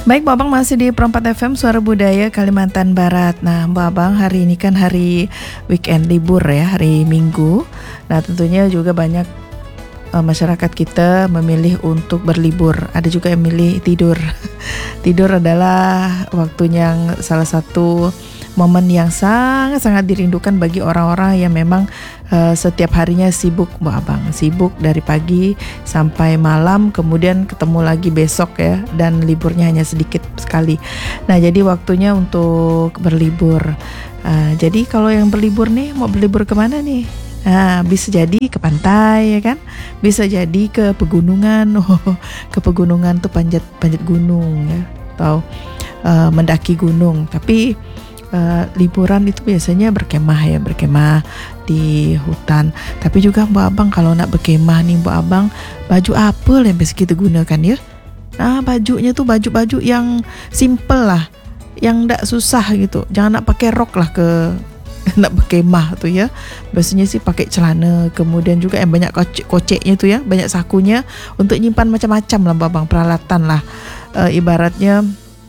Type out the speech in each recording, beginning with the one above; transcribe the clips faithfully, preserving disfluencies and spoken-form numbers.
Baik, Mbak Abang masih di Pro empat F M Suara Budaya Kalimantan Barat. Nah, Mbak Abang, hari ini kan hari weekend libur ya, hari Minggu. Nah, tentunya juga banyak uh, masyarakat kita memilih untuk berlibur. Ada juga yang memilih tidur. Tidur adalah waktunya yang salah satu momen yang sangat-sangat dirindukan bagi orang-orang yang memang uh, setiap harinya sibuk, Mbak Abang. Sibuk dari pagi sampai malam, kemudian ketemu lagi besok ya, dan liburnya hanya sedikit sekali. Nah, jadi waktunya untuk berlibur. Uh, jadi kalau yang berlibur nih, mau berlibur kemana nih? Nah, bisa jadi ke pantai ya kan, bisa jadi ke pegunungan. Oh, ke pegunungan tuh panjat panjat gunung ya, atau uh, mendaki gunung. Tapi Uh, liburan itu biasanya berkemah ya, berkemah di hutan. Tapi juga Mbak Abang kalau nak berkemah nih Mbak Abang, baju apa yang biasa kita gunakan ya? Nah, bajunya tuh baju-baju yang simple lah, yang tak susah gitu. Jangan nak pakai rok lah ke nak berkemah tuh ya. Biasanya sih pakai celana, kemudian juga yang banyak kocek-koceknya tuh ya, banyak sakunya untuk nyimpan macam-macam lah Mbak Abang, peralatan lah. Uh, ibaratnya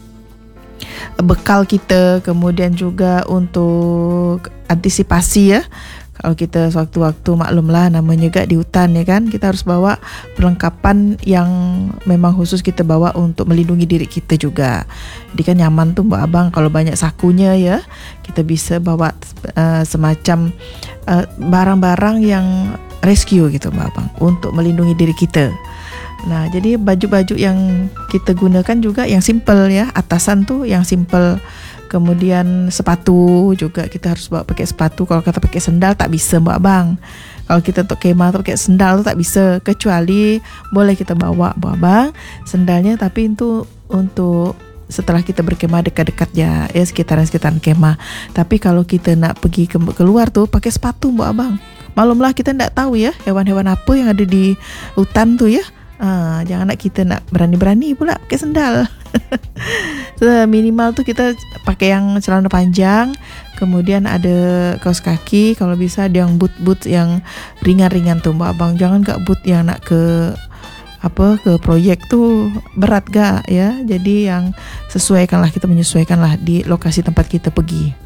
bekal kita, kemudian juga untuk antisipasi ya. Kalau kita sewaktu-waktu, maklumlah namanya juga di hutan ya kan, kita harus bawa perlengkapan yang memang khusus kita bawa untuk melindungi diri kita juga. Jadi kan nyaman tuh Mbak Abang kalau banyak sakunya ya. Kita bisa bawa uh, semacam uh, barang-barang yang rescue gitu Mbak Abang, untuk melindungi diri kita. Nah, jadi baju-baju yang kita gunakan juga yang simple ya, atasan tuh yang simple. Kemudian sepatu juga kita harus bawa pakai sepatu. Kalau kata pakai sendal tak bisa Mbak Abang. Kalau kita untuk kemah tuh pakai sendal tuh tak bisa, kecuali boleh kita bawa Mbak Abang sendalnya, tapi itu untuk setelah kita berkemah dekat-dekat ya, ya sekitaran-sekitaran kemah. Tapi kalau kita nak pergi ke, keluar tuh pakai sepatu Mbak Abang. Malumlah kita ndak tahu ya hewan-hewan apa yang ada di hutan tuh ya. Ah, jangan nak kita nak berani-berani pula pakai sendal. So, minimal tuh kita pakai yang celana panjang, kemudian ada kaos kaki, kalau bisa ada yang boot-boot yang ringan-ringan tuh Mbak Abang. Jangan gak boot yang nak ke apa ke proyek tuh berat gak ya. Jadi yang sesuaikanlah, kita menyesuaikanlah di lokasi tempat kita pergi.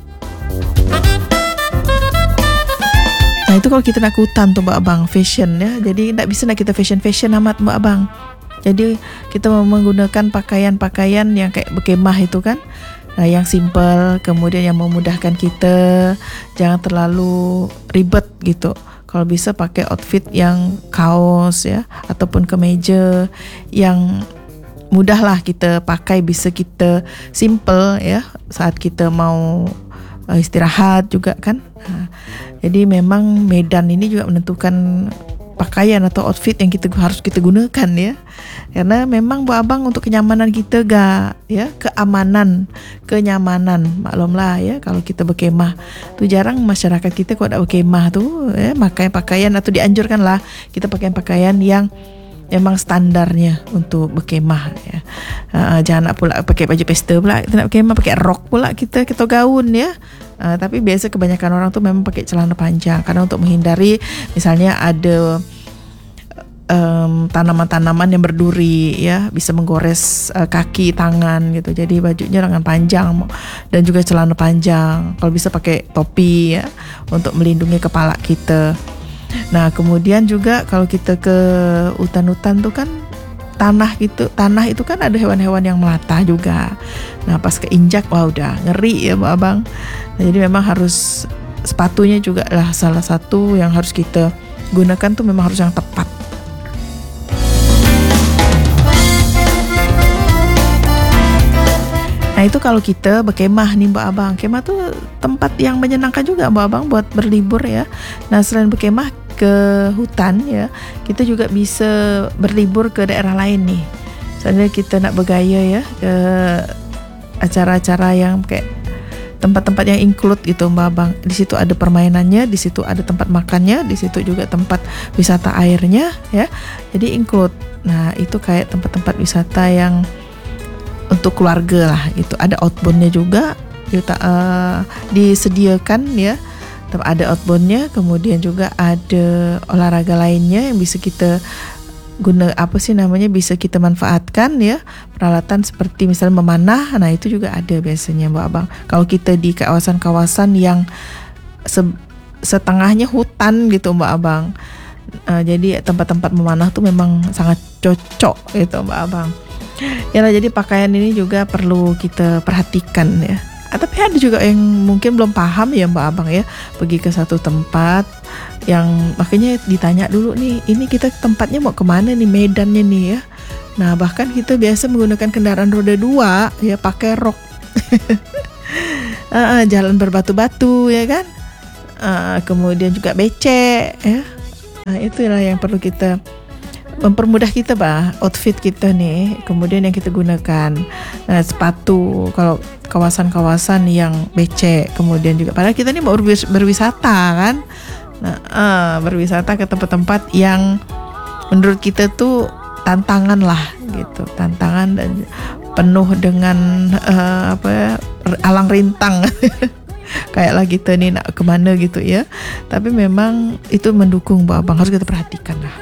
Nah, itu kalau kita nak ke hutan tuh Mbak Abang, fashion ya. Jadi tidak bisa nak kita fashion-fashion amat Mbak Abang. Jadi kita menggunakan pakaian-pakaian yang kayak berkemah itu kan, nah, yang simple, kemudian yang memudahkan kita. Jangan terlalu ribet gitu. Kalau bisa pakai outfit yang kaos ya, ataupun kemeja yang mudahlah kita pakai, bisa kita simple ya saat kita mau istirahat juga kan. Nah, jadi memang medan ini juga menentukan pakaian atau outfit yang kita harus kita gunakan ya. Karena memang Mbak Abang untuk kenyamanan kita gak ya, keamanan, kenyamanan. Maklumlah ya, kalau kita berkemah tuh jarang masyarakat kita kalau ada berkemah tuh ya, pakai pakaian atau dianjurkan lah kita pakai pakaian yang memang standarnya untuk berkemah ya. Uh, jangan nak pula pakai baju pesta pula kita nak berkemah pakai rok pula kita, kita gaun ya. Uh, tapi biasa kebanyakan orang tuh memang pakai celana panjang karena untuk menghindari misalnya ada um, tanaman-tanaman yang berduri ya, bisa menggores uh, kaki, tangan gitu. Jadi bajunya lengan panjang dan juga celana panjang. Kalau bisa pakai topi ya untuk melindungi kepala kita. Nah, kemudian juga kalau kita ke hutan-hutan tuh kan tanah gitu, tanah itu kan ada hewan-hewan yang melata juga. Nah, pas keinjak wah udah ngeri ya Mbak Abang. Nah, jadi memang harus sepatunya juga lah salah satu yang harus kita gunakan tuh, memang harus yang tepat. Nah, itu kalau kita berkemah nih Mbak Abang. Kemah tuh tempat yang menyenangkan juga Mbak Abang buat berlibur ya. Nah, selain berkemah ke hutan ya, kita juga bisa berlibur ke daerah lain nih. Misalnya kita nak bergaya ya ke acara-acara yang kayak tempat-tempat yang include gitu Mbak Abang. Di situ ada permainannya, di situ ada tempat makannya, di situ juga tempat wisata airnya ya. Jadi include. Nah, itu kayak tempat-tempat wisata yang untuk keluarga lah. Itu ada outboundnya juga, kita uh, disediakan ya. Ada outboundnya, kemudian juga ada olahraga lainnya yang bisa kita guna apa sih namanya bisa kita manfaatkan ya, peralatan seperti misalnya memanah. Nah itu juga ada biasanya Mbak Abang. Kalau kita di kawasan-kawasan yang se- setengahnya hutan gitu Mbak Abang, uh, jadi tempat-tempat memanah tuh memang sangat cocok gitu Mbak Abang. Ya lah, jadi pakaian ini juga perlu kita perhatikan ya. Ah, tapi ada juga yang mungkin belum paham ya Mbak Abang ya, pergi ke satu tempat yang makanya ditanya dulu nih, ini kita tempatnya mau kemana nih, medannya nih ya. Nah bahkan kita biasa menggunakan kendaraan roda dua ya, pakai rok. uh, jalan berbatu-batu ya kan, uh, kemudian juga becek ya. Nah itulah yang perlu kita mempermudah kita bah, outfit kita nih, kemudian yang kita gunakan. Nah, sepatu kalau kawasan-kawasan yang becek, kemudian juga padahal kita ini mau berwis- berwisata kan. Nah, uh, berwisata ke tempat-tempat yang menurut kita tuh tantangan lah gitu, tantangan dan penuh dengan uh, apa ya, alang rintang. Kayak lah kita nih nak kemana gitu ya. Tapi memang itu mendukung Mbak Abang, harus kita perhatikan lah.